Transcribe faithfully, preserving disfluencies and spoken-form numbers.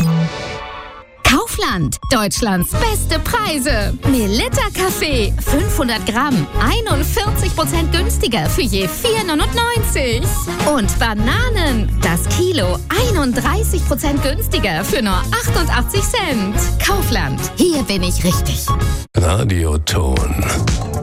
Kaufland, Deutschlands beste Preise. Melitta Kaffee, fünfhundert Gramm, einundvierzig Prozent günstiger für je vier neunundneunzig. Und Bananen, das Kilo, einunddreißig Prozent günstiger für nur achtundachtzig Cent. Kaufland, hier bin ich richtig. Radioton.